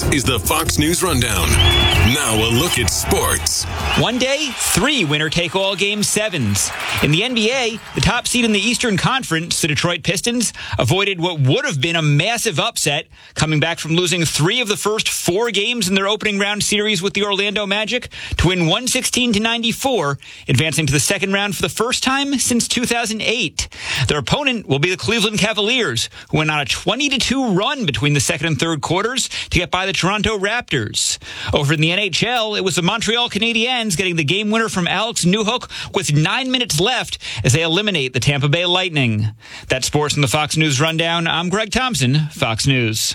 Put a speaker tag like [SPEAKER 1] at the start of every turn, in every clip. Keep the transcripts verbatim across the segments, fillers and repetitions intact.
[SPEAKER 1] is the Fox News Rundown. Now a look at sports.
[SPEAKER 2] One day, three winner-take-all game sevens. In the N B A, the top seed in the Eastern Conference, the Detroit Pistons, avoided what would have been a massive upset, coming back from losing three of the first four games in their opening round series with the Orlando Magic to win one sixteen to ninety-four, advancing to the second round for the first time since two thousand eight. Their opponent will be the Cleveland Cavaliers, who went on a twenty to two run between the second and third quarters to get by the Toronto Raptors. Over in the N H L, it was the Montreal Canadiens getting the game winner from Alex Newhook with nine minutes left as they eliminate the Tampa Bay Lightning. That's sports in the Fox News Rundown. I'm Greg Thompson, Fox News.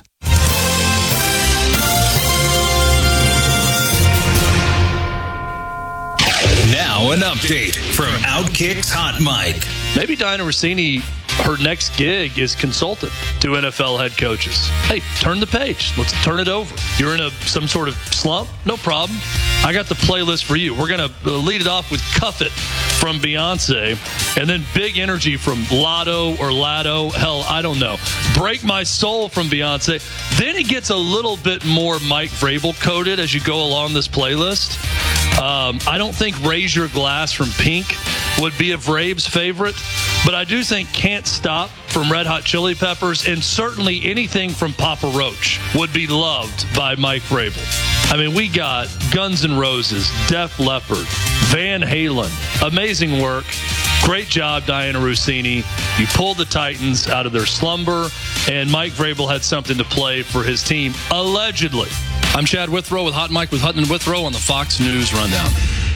[SPEAKER 3] Now an update from Outkick's Hot Mic.
[SPEAKER 4] Maybe Diana Rossini, her next gig is consultant to N F L head coaches. Hey, turn the page. Let's turn it over. You're in a some sort of slump? No problem. I got the playlist for you. We're going to lead it off with Cuff It from Beyonce, and then Big Energy from Lotto or Lado. Hell, I don't know. Break My Soul from Beyonce. Then it gets a little bit more Mike Vrabel coded as you go along this playlist. Um, I don't think Raise Your Glass from Pink would be a Vrabes favorite, but I do think Can't Stop from Red Hot Chili Peppers and certainly anything from Papa Roach would be loved by Mike Vrabel. I mean, we got Guns N' Roses, Def Leppard, Van Halen. Amazing work. Great job, Diana Rossini. You pulled the Titans out of their slumber, and Mike Vrabel had something to play for his team, allegedly.
[SPEAKER 5] I'm Chad Withrow with Hot Mike with Hutton and Withrow on the Fox News Rundown.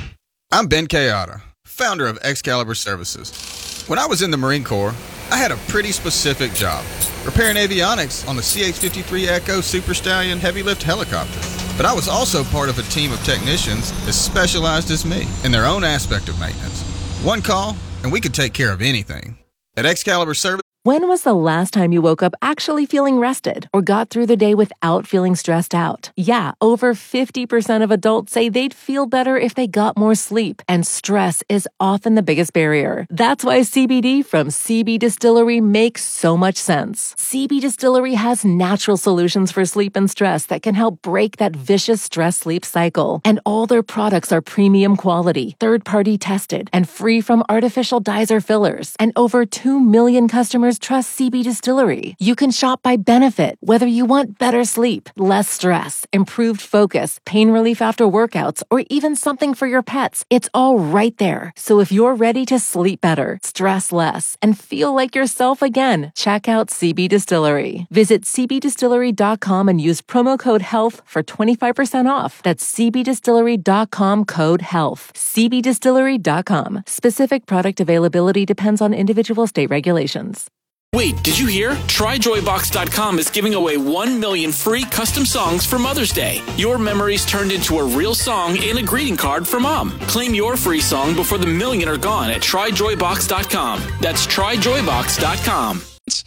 [SPEAKER 6] I'm Ben Kayada, founder of Excalibur Services. When I was in the Marine Corps, I had a pretty specific job, repairing avionics on the C H fifty-three Echo Super Stallion heavy lift helicopter. But I was also part of a team of technicians as specialized as me in their own aspect of maintenance. One call, and we could take care of anything. At Excalibur Services.
[SPEAKER 7] When was the last time you woke up actually feeling rested or got through the day without feeling stressed out? Yeah, over fifty percent of adults say they'd feel better if they got more sleep, and stress is often the biggest barrier. That's why C B D from C B Distillery makes so much sense. C B Distillery has natural solutions for sleep and stress that can help break that vicious stress-sleep cycle. And all their products are premium quality, third-party tested, and free from artificial dyes or fillers. And over two million customers trust C B Distillery. You can shop by benefit, whether you want better sleep, less stress, improved focus, pain relief after workouts, or even something for your pets. It's all right there. So if you're ready to sleep better, stress less, and feel like yourself again, check out C B Distillery. Visit c b distillery dot com and use promo code HEALTH for twenty-five percent off. That's c b distillery dot com code HEALTH. c b distillery dot com. Specific product availability depends on individual state regulations.
[SPEAKER 8] Wait, did you hear? Try joy box dot com is giving away one million free custom songs for Mother's Day. Your memories turned into a real song and a greeting card for Mom. Claim your free song before the million are gone at try joy box dot com. That's try joy box dot com.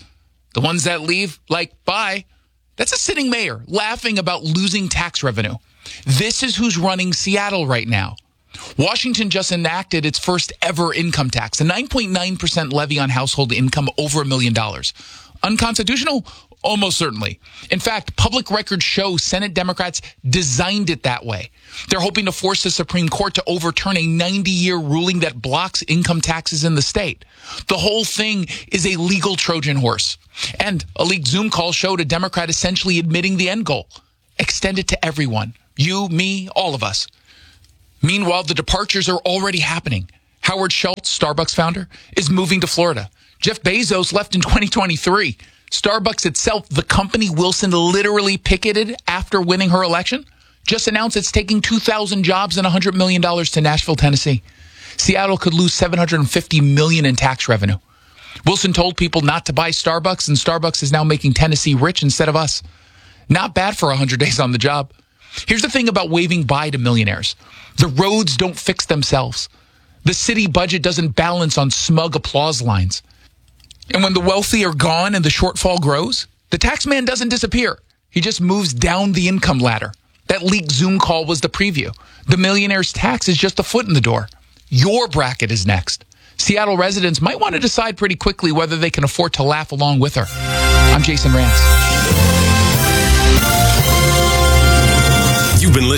[SPEAKER 9] The ones that leave, like, bye. That's a sitting mayor laughing about losing tax revenue. This is who's running Seattle right now. Washington just enacted its first ever income tax, a nine point nine percent levy on household income over a million dollars. Unconstitutional? Almost certainly. In fact, public records show Senate Democrats designed it that way. They're hoping to force the Supreme Court to overturn a ninety-year ruling that blocks income taxes in the state. The whole thing is a legal Trojan horse. And a leaked Zoom call showed a Democrat essentially admitting the end goal. Extend it to everyone. You, me, all of us. Meanwhile, the departures are already happening. Howard Schultz, Starbucks founder, is moving to Florida. Jeff Bezos left in twenty twenty-three. Starbucks itself, the company Wilson literally picketed after winning her election, just announced it's taking two thousand jobs and one hundred million dollars to Nashville, Tennessee. Seattle could lose seven hundred fifty million dollars in tax revenue. Wilson told people not to buy Starbucks, and Starbucks is now making Tennessee rich instead of us. Not bad for one hundred days on the job. Here's the thing about waving bye to millionaires. The roads don't fix themselves. The city budget doesn't balance on smug applause lines. And when the wealthy are gone and the shortfall grows, the tax man doesn't disappear. He just moves down the income ladder. That leaked Zoom call was the preview. The millionaire's tax is just a foot in the door. Your bracket is next. Seattle residents might want to decide pretty quickly whether they can afford to laugh along with her. I'm Jason Rantz.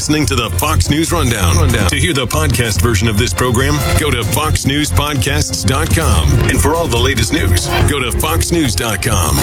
[SPEAKER 1] listening to the Fox News Rundown. Rundown. To hear the podcast version of this program, go to fox news podcasts dot com. And for all the latest news, go to fox news dot com.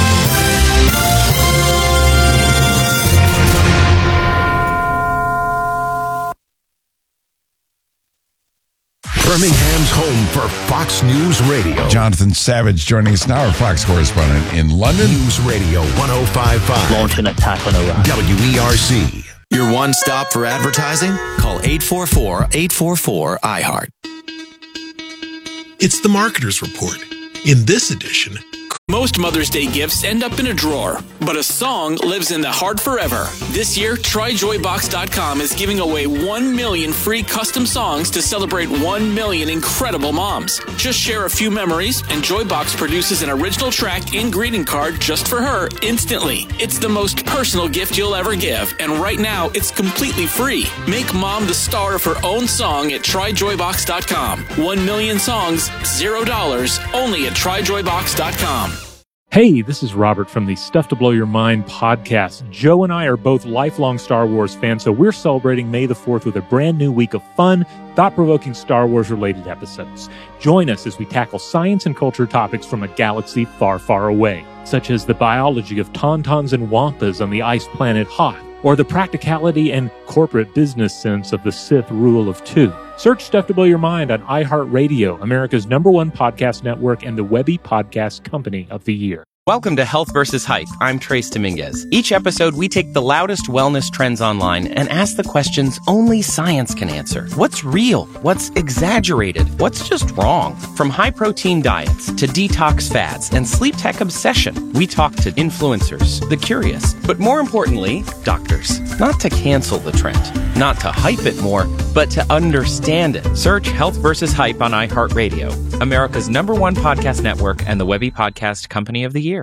[SPEAKER 10] Birmingham's home for Fox News Radio.
[SPEAKER 11] Jonathan Savage joining us now, our Fox correspondent in London.
[SPEAKER 10] News Radio one oh five point five.
[SPEAKER 12] Launch an attack on Iran.
[SPEAKER 10] W E R C.
[SPEAKER 13] Your one stop for advertising? Call eight four four, eight four four, I heart.
[SPEAKER 14] It's the Marketer's Report. In this edition,
[SPEAKER 8] most Mother's Day gifts end up in a drawer, but a song lives in the heart forever. This year, try joy box dot com is giving away one million free custom songs to celebrate one million incredible moms. Just share a few memories, and Joybox produces an original track and greeting card just for her instantly. It's the most personal gift you'll ever give, and right now, it's completely free. Make mom the star of her own song at try joy box dot com. One million songs, zero dollars, only at try joy box dot com.
[SPEAKER 15] Hey, this is Robert from the Stuff to Blow Your Mind podcast. Joe and I are both lifelong Star Wars fans, so we're celebrating May the fourth with a brand new week of fun, thought-provoking Star Wars-related episodes. Join us as we tackle science and culture topics from a galaxy far, far away, such as the biology of tauntauns and wampas on the ice planet Hoth, or the practicality and corporate business sense of the Sith rule of two. Search Stuff to Blow Your Mind on iHeartRadio, America's number one podcast network and the Webby Podcast Company of the Year.
[SPEAKER 16] Welcome to Health versus Hype. I'm Trace Dominguez. Each episode, we take the loudest wellness trends online and ask the questions only science can answer. What's real? What's exaggerated? What's just wrong? From high-protein diets to detox fads and sleep tech obsession, we talk to influencers, the curious, but more importantly, doctors. Not to cancel the trend, not to hype it more, but to understand it. Search Health versus Hype on iHeartRadio, America's number one podcast network and the Webby Podcast Company of the Year.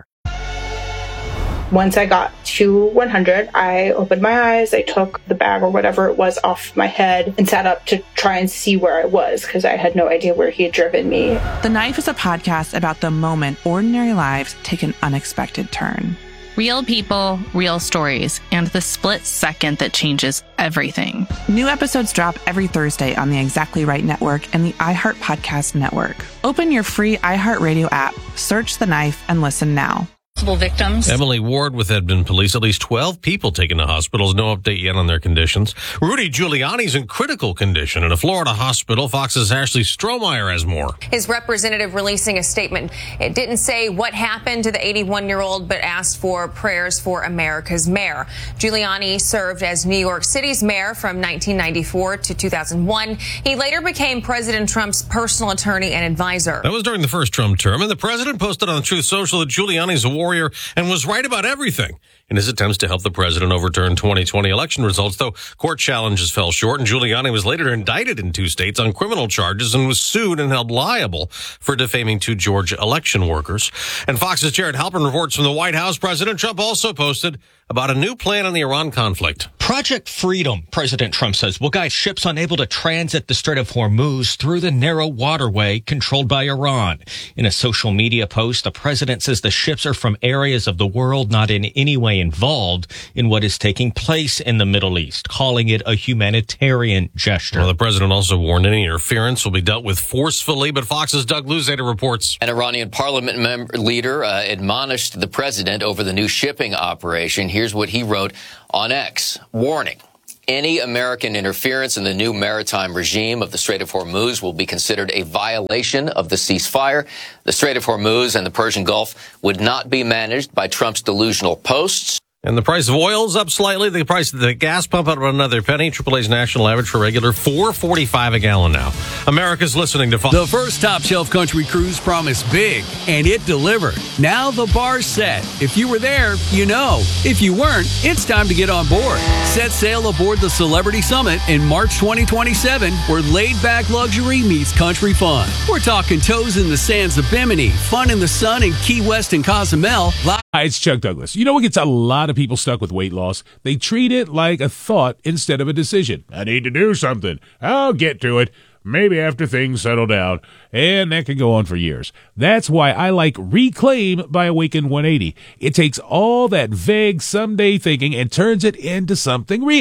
[SPEAKER 17] Once I got to one hundred, I opened my eyes, I took the bag or whatever it was off my head and sat up to try and see where I was because I had no idea where he had driven me.
[SPEAKER 18] The Knife is a podcast about the moment ordinary lives take an unexpected turn.
[SPEAKER 19] Real people, real stories, and the split second that changes everything.
[SPEAKER 18] New episodes drop every Thursday on the Exactly Right Network and the iHeart Podcast Network. Open your free iHeartRadio app, search The Knife, and listen now.
[SPEAKER 20] Victims.
[SPEAKER 21] Emily Ward with Edmond Police. At least twelve people taken to hospitals. No update yet on their conditions. Rudy Giuliani's in critical condition in a Florida hospital. Fox's Ashley Strohmeyer has more.
[SPEAKER 22] His representative releasing a statement. It didn't say what happened to the eighty-one-year-old, but asked for prayers for America's mayor. Giuliani served as New York City's mayor from nineteen ninety-four to two thousand one. He later became President Trump's personal attorney and advisor.
[SPEAKER 21] That was during the first Trump term, and the president posted on Truth Social that Giuliani's a warrior and was right about everything in his attempts to help the president overturn twenty twenty election results, though court challenges fell short, and Giuliani was later indicted in two states on criminal charges and was sued and held liable for defaming two Georgia election workers. And Fox's Jared Halpern reports from the White House. President Trump also posted about a new plan on the Iran conflict.
[SPEAKER 23] Project Freedom, President Trump says, will guide ships unable to transit the Strait of Hormuz through the narrow waterway controlled by Iran. In a social media post, the president says the ships are from areas of the world not in any way involved in what is taking place in the Middle East, calling it a humanitarian gesture.
[SPEAKER 21] Well, the president also warned any interference will be dealt with forcefully, but Fox's Doug Luzader reports.
[SPEAKER 24] An Iranian parliament member, leader uh, admonished the president over the new shipping operation. Here's what he wrote on X. Warning. Any American interference in the new maritime regime of the Strait of Hormuz will be considered a violation of the ceasefire. The Strait of Hormuz and the Persian Gulf would not be managed by Trump's delusional posts.
[SPEAKER 21] And the price of oil is up slightly. The price of the gas pump up another penny. Triple A's national average for regular four forty-five a gallon now. America's listening to Fox.
[SPEAKER 25] The first Top Shelf Country Cruise promised big, and it delivered. Now the bar's set. If you were there, you know. If you weren't, it's time to get on board. Set sail aboard the Celebrity Summit in March twenty twenty-seven, where laid-back luxury meets country fun. We're talking toes in the sands of Bimini, fun in the sun in Key West and Cozumel.
[SPEAKER 26] Hi, it's Chuck Douglas. You know what gets a lot of people stuck with weight loss? They treat it like a thought instead of a decision. I need to do something. I'll get to it. Maybe after things settle down. And that can go on for years. That's why I like Reclaim by Awaken one eighty. It takes all that vague someday thinking and turns it into something real.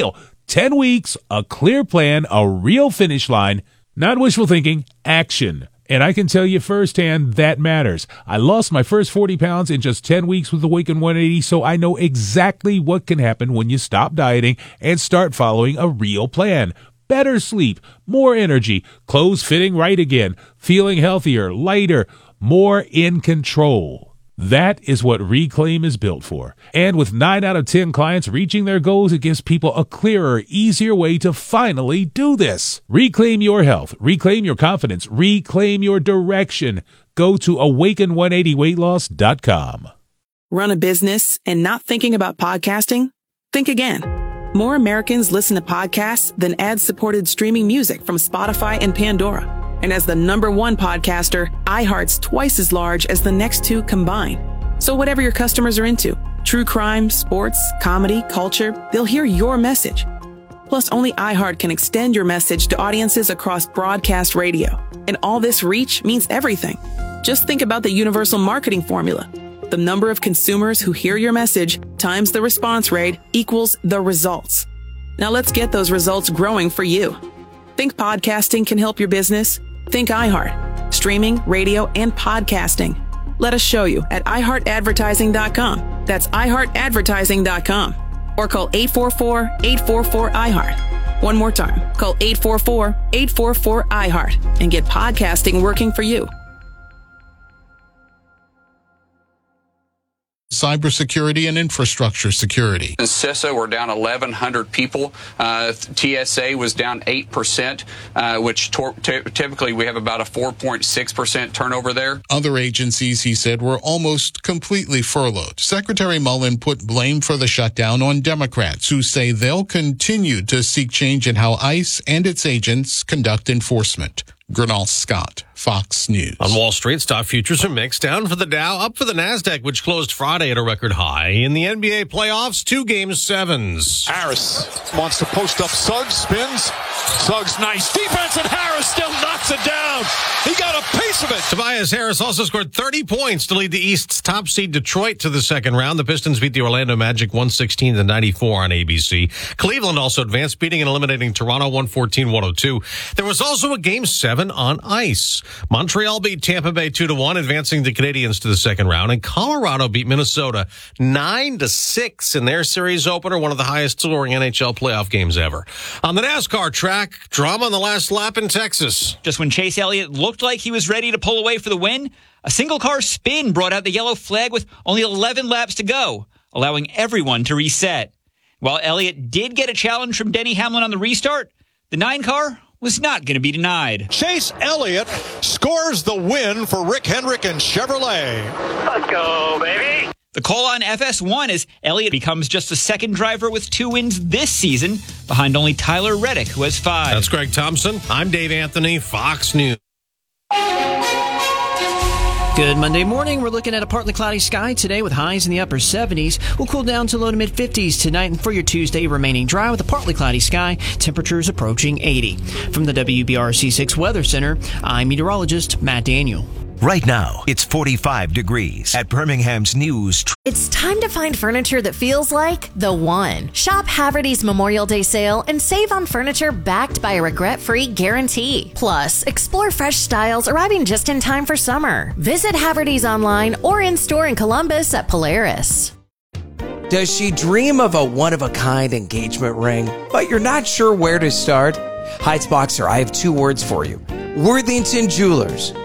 [SPEAKER 26] ten weeks, a clear plan, a real finish line, not wishful thinking, action. And I can tell you firsthand that matters. I lost my first forty pounds in just ten weeks with Awaken one eighty, so I know exactly what can happen when you stop dieting and start following a real plan. Better sleep, more energy, clothes fitting right again, feeling healthier, lighter, more in control. That is what Reclaim is built for. And with nine out of ten clients reaching their goals, it gives people a clearer, easier way to finally do this. Reclaim your health. Reclaim your confidence. Reclaim your direction. Go to awaken one eighty weight loss dot com.
[SPEAKER 2] Run a business and not thinking about podcasting? Think again. More Americans listen to podcasts than ad-supported streaming music from Spotify and Pandora. And as the number one podcaster, iHeart's twice as large as the next two combined. So whatever your customers are into, true crime, sports, comedy, culture, they'll hear your message. Plus, only iHeart can extend your message to audiences across broadcast radio. And all this reach means everything. Just think about the universal marketing formula. The number of consumers who hear your message times the response rate equals the results. Now let's get those results growing for you. Think podcasting can help your business? Think iHeart. Streaming, radio, and podcasting. Let us show you at i heart advertising dot com. That's i heart advertising dot com. Or call eight four four, eight four four, I heart. One more time. Call eight four four, eight four four, I heart and get podcasting working for you.
[SPEAKER 3] Cybersecurity and infrastructure security.
[SPEAKER 4] In CISA, we're down eleven hundred people. Uh, T S A was down eight percent, uh, which tor- t- typically we have about a four point six percent turnover there.
[SPEAKER 3] Other agencies, he said, were almost completely furloughed. Secretary Mullen put blame for the shutdown on Democrats, who say they'll continue to seek change in how ICE and its agents conduct enforcement. Gernal Scott, Fox News.
[SPEAKER 21] On Wall Street, stock futures are mixed. Down for the Dow, up for the NASDAQ, which closed Friday at a record high. In the N B A playoffs, two game sevens.
[SPEAKER 5] Harris wants to post up Suggs, spins. Suggs, nice defense, and Harris still knocks it down. He got a piece of it.
[SPEAKER 21] Tobias Harris also scored thirty points to lead the East's top seed Detroit to the second round. The Pistons beat the Orlando Magic one sixteen to ninety-four on A B C. Cleveland also advanced, beating and eliminating Toronto one fourteen to one oh two. There was also a game seven on ice. Montreal beat Tampa Bay two to one, advancing the Canadiens to the second round. And Colorado beat Minnesota nine to six in their series opener, one of the highest scoring N H L playoff games ever. On the NASCAR track, drama on the last lap in Texas.
[SPEAKER 12] Just when Chase Elliott looked like he was ready to pull away for the win, a single car spin brought out the yellow flag with only eleven laps to go, allowing everyone to reset. While Elliott did get a challenge from Denny Hamlin on the restart, the nine car was not going to be denied.
[SPEAKER 5] Chase Elliott scores the win for Rick Hendrick and Chevrolet.
[SPEAKER 12] Let's go, baby. The call on F S one as Elliott becomes just the second driver with two wins this season, behind only Tyler Reddick, who has five.
[SPEAKER 21] That's Greg Thompson. I'm Dave Anthony, Fox News.
[SPEAKER 20] Good Monday morning. We're looking at a partly cloudy sky today with highs in the upper seventies. We'll cool down to low to mid fifties tonight, and for your Tuesday, remaining dry with a partly cloudy sky. Temperatures approaching eighty. From the W B R C six Weather Center, I'm meteorologist Matt Daniel.
[SPEAKER 27] Right now, it's forty-five degrees at Birmingham's News.
[SPEAKER 28] It's time to find furniture that feels like the one. Shop Haverty's Memorial Day sale and save on furniture backed by a regret-free guarantee. Plus, explore fresh styles arriving just in time for summer. Visit Haverty's online or in-store in Columbus at Polaris.
[SPEAKER 29] Does she dream of a one-of-a-kind engagement ring, but you're not sure where to start? Heights Boxer, I have two words for you. Worthington Jewelers.